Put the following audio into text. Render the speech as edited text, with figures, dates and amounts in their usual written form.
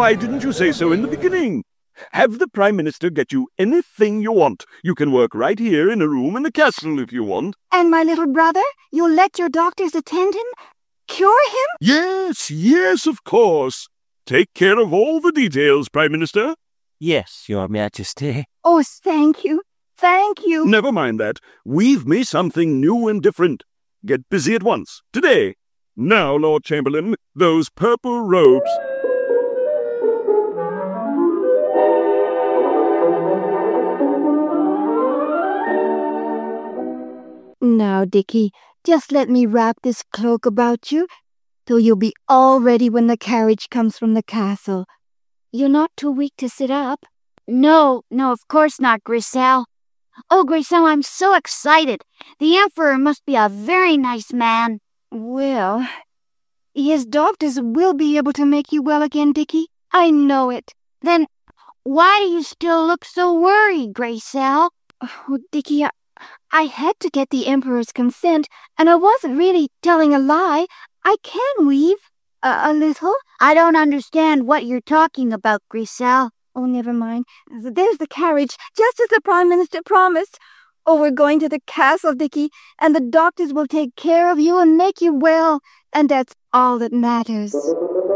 Why didn't you say so in the beginning? Have the Prime Minister get you anything you want. You can work right here in a room in the castle if you want. And my little brother? You'll let your doctors attend him? Cure him? Yes, of course. Take care of all the details, Prime Minister. Yes, Your Majesty. Oh, thank you. Thank you. Never mind that. Weave me something new and different. Get busy at once. Today. Now, Lord Chamberlain, those purple robes. Now, Dickie, just let me wrap this cloak about you, so you'll be all ready when the carriage comes from the castle. You're not too weak to sit up? No, of course not, Griselle. Oh, Griselle, I'm so excited. The Emperor must be a very nice man. Well, his doctors will be able to make you well again, Dickie. I know it. Then why do you still look so worried, Griselle? Oh, Dickie, I had to get the Emperor's consent, and I wasn't really telling a lie. I can weave. A little. I don't understand what you're talking about, Griselle. Oh, never mind. There's the carriage, just as the Prime Minister promised. Oh, we're going to the castle, Dickie, and the doctors will take care of you and make you well, and that's all that matters.